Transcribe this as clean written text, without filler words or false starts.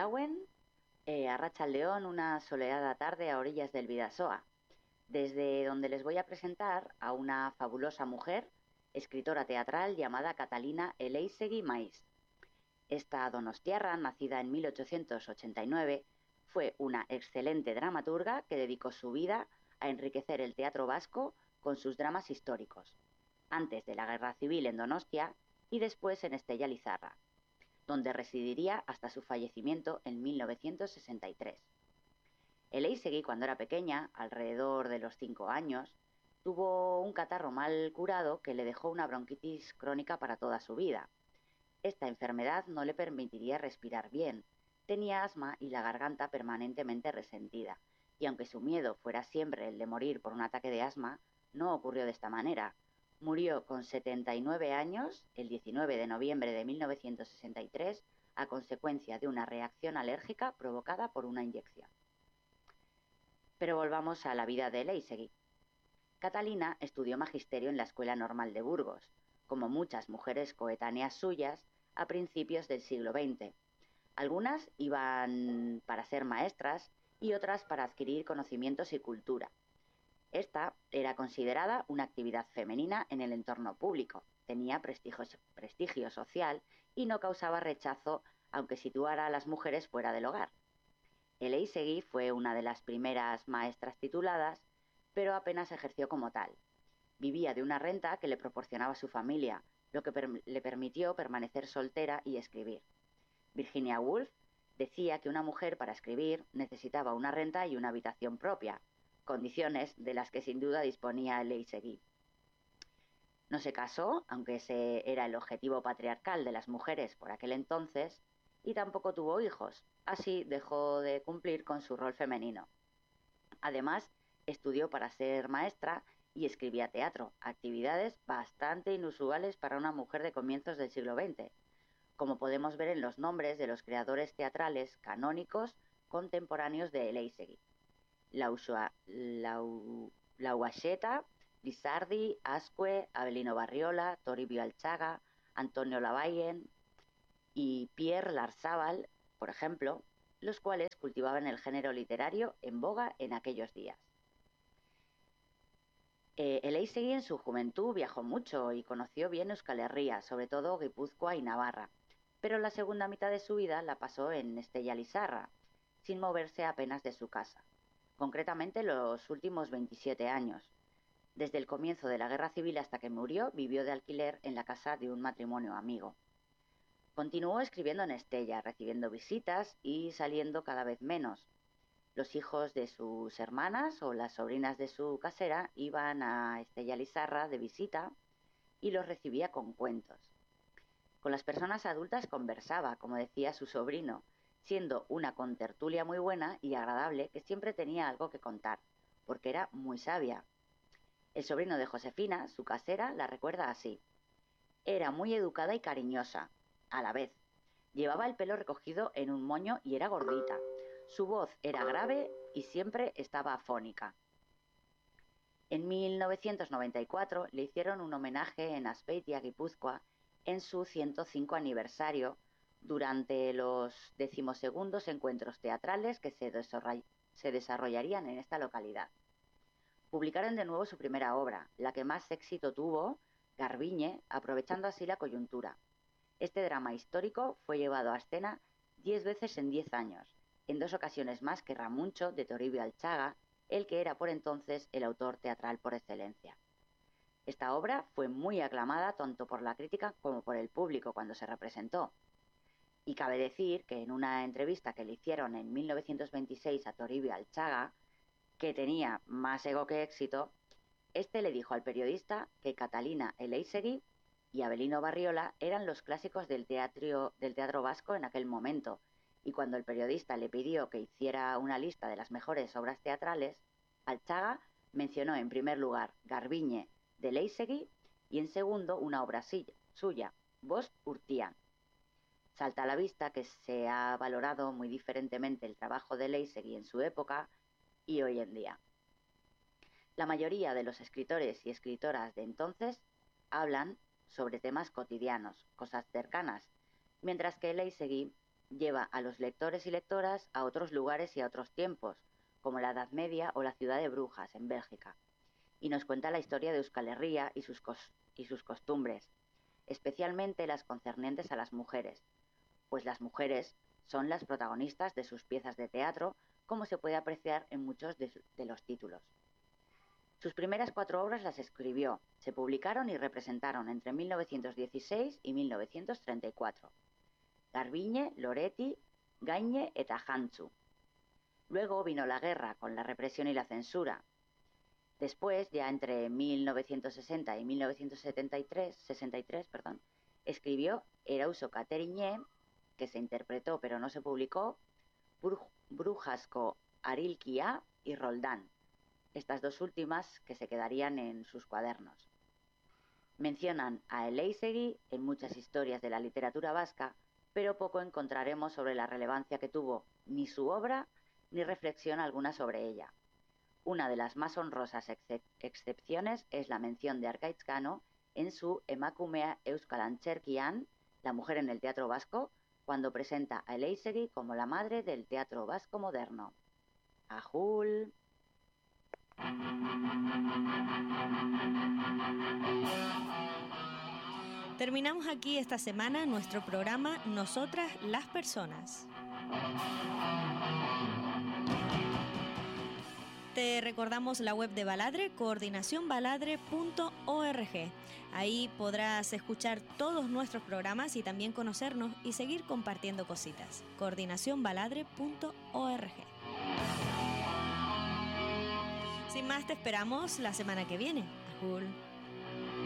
Arratsallauen, Arratsaldeón, una soleada tarde a orillas del Bidasoa, desde donde les voy a presentar a una fabulosa mujer, escritora teatral llamada Catalina Elizegi Maiz. Esta donostiarra, nacida en 1889, fue una excelente dramaturga que dedicó su vida a enriquecer el teatro vasco con sus dramas históricos, antes de la Guerra Civil en Donostia y después en Estella Lizarra, donde residiría hasta su fallecimiento en 1963. Elizegi, cuando era pequeña, alrededor de los 5 años, tuvo un catarro mal curado que le dejó una bronquitis crónica para toda su vida. Esta enfermedad no le permitiría respirar bien, tenía asma y la garganta permanentemente resentida, y aunque su miedo fuera siempre el de morir por un ataque de asma, no ocurrió de esta manera. Murió con 79 años, el 19 de noviembre de 1963, a consecuencia de una reacción alérgica provocada por una inyección. Pero volvamos a la vida de Elizegi. Catalina estudió magisterio en la Escuela Normal de Burgos, como muchas mujeres coetáneas suyas, a principios del siglo XX. Algunas iban para ser maestras y otras para adquirir conocimientos y cultura. Esta era considerada una actividad femenina en el entorno público, tenía prestigio social y no causaba rechazo, aunque situara a las mujeres fuera del hogar. Elizegi fue una de las primeras maestras tituladas, pero apenas ejerció como tal. Vivía de una renta que le proporcionaba su familia, lo que le permitió permanecer soltera y escribir. Virginia Woolf decía que una mujer para escribir necesitaba una renta y una habitación propia, condiciones de las que sin duda disponía Elizegi. No se casó, aunque ese era el objetivo patriarcal de las mujeres por aquel entonces, y tampoco tuvo hijos, así dejó de cumplir con su rol femenino. Además, estudió para ser maestra y escribía teatro, actividades bastante inusuales para una mujer de comienzos del siglo XX, como podemos ver en los nombres de los creadores teatrales canónicos contemporáneos de Elizegi: Lauaxeta, Lizardi, Ascue, Avelino Barriola, Toribio Alchaga, Antonio Lavallen y Pierre Larzábal, por ejemplo, los cuales cultivaban el género literario en boga en aquellos días. Elizegi en su juventud viajó mucho y conoció bien Euskal Herria, sobre todo Guipúzcoa y Navarra, pero la segunda mitad de su vida la pasó en Estella Lizarra, sin moverse apenas de su casa, concretamente los últimos 27 años. Desde el comienzo de la Guerra Civil hasta que murió, vivió de alquiler en la casa de un matrimonio amigo. Continuó escribiendo en Estella, recibiendo visitas y saliendo cada vez menos. Los hijos de sus hermanas o las sobrinas de su casera iban a Estella Lizarra de visita y los recibía con cuentos. Con las personas adultas conversaba, como decía su sobrino, siendo una contertulia muy buena y agradable que siempre tenía algo que contar, porque era muy sabia. El sobrino de Josefina, su casera, la recuerda así: era muy educada y cariñosa, a la vez. Llevaba el pelo recogido en un moño y era gordita. Su voz era grave y siempre estaba afónica. En 1994 le hicieron un homenaje en Azpeitia, Guipúzcoa, en su 105 aniversario, durante los 12º encuentros teatrales que se desarrollarían en esta localidad. Publicaron de nuevo su primera obra, la que más éxito tuvo, Garbiñe, aprovechando así la coyuntura. Este drama histórico fue llevado a escena 10 veces en 10 años, en 2 ocasiones más que Ramuncho de Toribio Alchaga, el que era por entonces el autor teatral por excelencia. Esta obra fue muy aclamada tanto por la crítica como por el público cuando se representó. Y cabe decir que en una entrevista que le hicieron en 1926 a Toribio Alchaga, que tenía más ego que éxito, este le dijo al periodista que Catalina Elizegi y Avelino Barriola eran los clásicos del teatro vasco en aquel momento, y cuando el periodista le pidió que hiciera una lista de las mejores obras teatrales, Alchaga mencionó en primer lugar Garbiñe de Elizegi y en segundo una obra suya, Bost Urtean. Salta a la vista que se ha valorado muy diferentemente el trabajo de Elizegi en su época y hoy en día. La mayoría de los escritores y escritoras de entonces hablan sobre temas cotidianos, cosas cercanas, mientras que Elizegi lleva a los lectores y lectoras a otros lugares y a otros tiempos, como la Edad Media o la ciudad de Brujas, en Bélgica, y nos cuenta la historia de Euskal Herria y sus costumbres, especialmente las concernientes a las mujeres, pues las mujeres son las protagonistas de sus piezas de teatro, como se puede apreciar en muchos de los títulos. Sus primeras 4 obras las escribió, se publicaron y representaron entre 1916 y 1934. Garbiñe, Loretti, Gañe eta Jantzu. Luego vino la guerra con la represión y la censura. Después, ya entre 1960 y 1963, escribió Erauso Kateriñé, que se interpretó pero no se publicó, Brujasko Arilkia y Roldán, estas dos últimas que se quedarían en sus cuadernos. Mencionan a Elizegi en muchas historias de la literatura vasca, pero poco encontraremos sobre la relevancia que tuvo ni su obra ni reflexión alguna sobre ella. Una de las más honrosas excepciones es la mención de Arkaitz Cano en su Emakumea Euskal Antzerkian, la mujer en el teatro vasco, cuando presenta a Elizegi como la madre del teatro vasco moderno. ¡Ajul! Terminamos aquí esta semana nuestro programa Nosotras las Personas. Te recordamos la web de Baladre, coordinacionbaladre.org. Ahí podrás escuchar todos nuestros programas y también conocernos y seguir compartiendo cositas. coordinacionbaladre.org. Sin más, te esperamos la semana que viene. Ajul.